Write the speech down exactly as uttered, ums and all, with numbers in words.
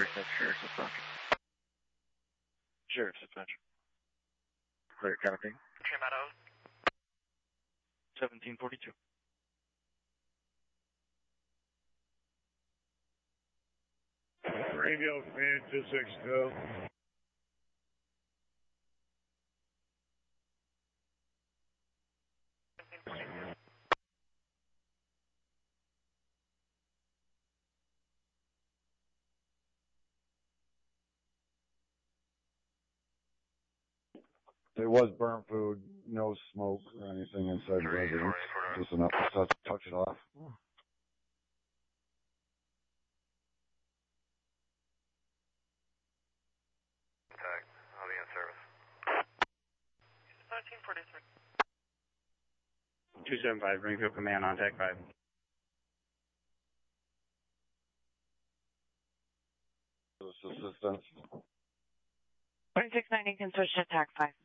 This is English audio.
forty-six, Sheriff's Suspension. Sheriff's Suspension. Clear, copy. Trim Meadows. seventeen forty-two. Radio command two six two. It was burnt food, no smoke or anything inside the residence. Just enough to touch, touch it off. Tag, I'll be in service. thirteen forty-six. two seven five, Ringfield Command on Tag five. Assistance. twenty-six ninety, can switch to Tag five.